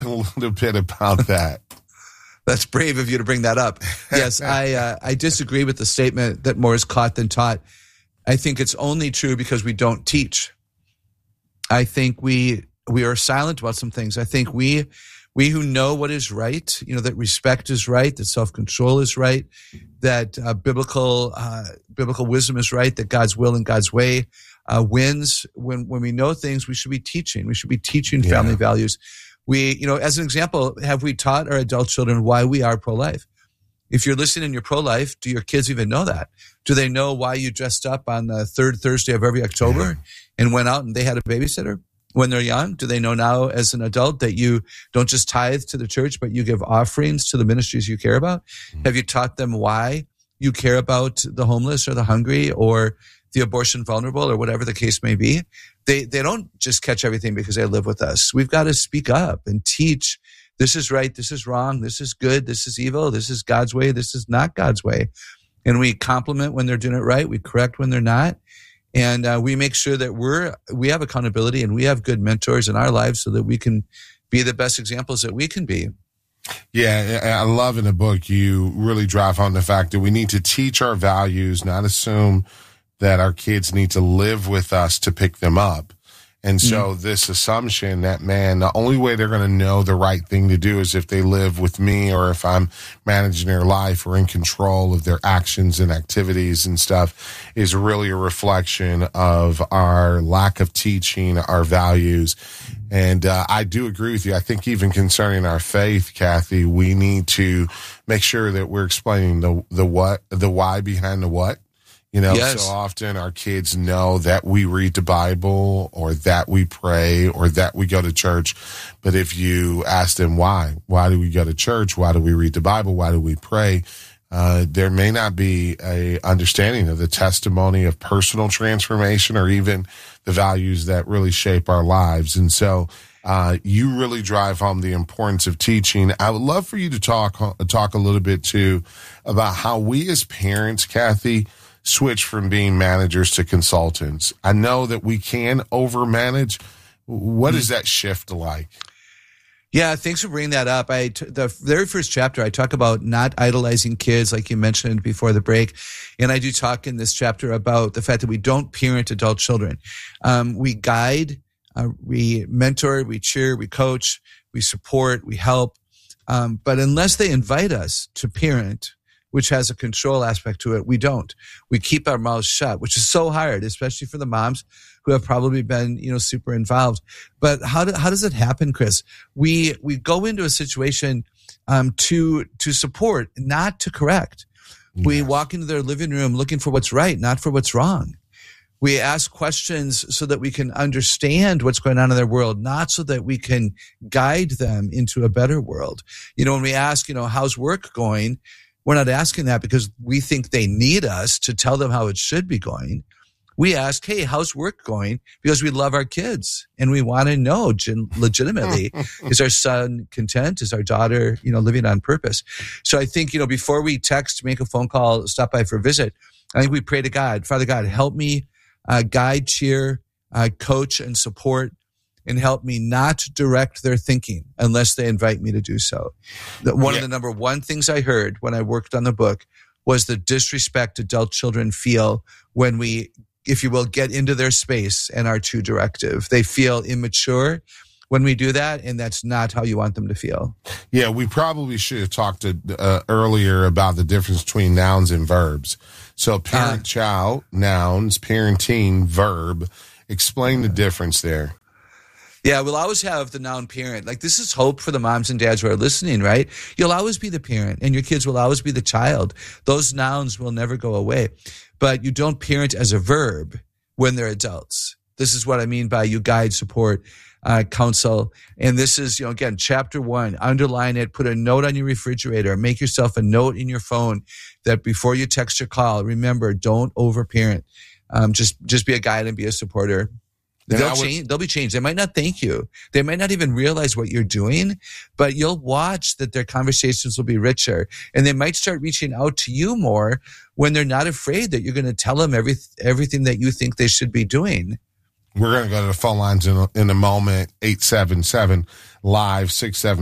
a little bit about that. That's brave of you to bring that up. Yes, I disagree with the statement that more is caught than taught. I think it's only true because we don't teach. I think we are silent about some things. I think we who know what is right, that respect is right, that self-control is right, that biblical wisdom is right, that God's will and God's way wins. When we know things, we should be teaching. We should be teaching family values. We, as an example, have we taught our adult children why we are pro-life? If you're listening and you're pro-life, do your kids even know that? Do they know why you dressed up on the third Thursday of every October and went out and they had a babysitter when they're young? Do they know now as an adult that you don't just tithe to the church, but you give offerings to the ministries you care about? Have you taught them why you care about the homeless or the hungry or the abortion vulnerable or whatever the case may be? They don't just catch everything because they live with us. We've got to speak up and teach. This is right. This is wrong. This is good. This is evil. This is God's way. This is not God's way. And we compliment when they're doing it right. We correct when they're not. And we make sure that we have accountability and we have good mentors in our lives so that we can be the best examples that we can be. Yeah, I love in the book you really drive home the fact that we need to teach our values, not assume that our kids need to live with us to pick them up. And so this assumption that, man, the only way they're going to know the right thing to do is if they live with me or if I'm managing their life or in control of their actions and activities and stuff is really a reflection of our lack of teaching our values. And I do agree with you. I think even concerning our faith, Kathy, we need to make sure that we're explaining the why behind the what. Yes. So often our kids know that we read the Bible or that we pray or that we go to church. But if you ask them why do we go to church? Why do we read the Bible? Why do we pray? There may not be a understanding of the testimony of personal transformation or even the values that really shape our lives. And so you really drive home the importance of teaching. I would love for you to talk a little bit too about how we as parents, Kathy, switch from being managers to consultants. I know that we can overmanage. What is that shift like? Yeah, thanks for bringing that up. The very first chapter, I talk about not idolizing kids, like you mentioned before the break. And I do talk in this chapter about the fact that we don't parent adult children. We guide, we mentor, we cheer, we coach, we support, we help. But unless they invite us to parent, which has a control aspect to it, we don't. We keep our mouths shut, which is so hard, especially for the moms who have probably been, super involved. But how does it happen, Chris? We go into a situation to support, not to correct. Yes. We walk into their living room looking for what's right, not for what's wrong. We ask questions so that we can understand what's going on in their world, not so that we can guide them into a better world. When we ask, how's work going? We're not asking that because we think they need us to tell them how it should be going. We ask, hey, how's work going? Because we love our kids and we want to know legitimately, is our son content? Is our daughter, living on purpose? So I think, before we text, make a phone call, stop by for a visit, I think we pray to God, Father God, help me guide, cheer, coach, and support, and help me not direct their thinking unless they invite me to do so. One of the number one things I heard when I worked on the book was the disrespect adult children feel when we, if you will, get into their space and are too directive. They feel immature when we do that, and that's not how you want them to feel. Yeah, we probably should have talked earlier about the difference between nouns and verbs. So parent-child, nouns, parenting, verb. Explain the difference there. Yeah, we'll always have the noun parent. Like, this is hope for the moms and dads who are listening, right? You'll always be the parent, and your kids will always be the child. Those nouns will never go away. But you don't parent as a verb when they're adults. This is what I mean by you guide, support, counsel. And this is, again, chapter 1. Underline it. Put a note on your refrigerator. Make yourself a note in your phone that before you text or call, remember, don't overparent. Just be a guide and be a supporter. They'll be changed. They might not thank you. They might not even realize what you're doing, but you'll watch that their conversations will be richer. And they might start reaching out to you more when they're not afraid that you're going to tell them everything that you think they should be doing. We're going to go to the phone lines in a moment. 877 live 677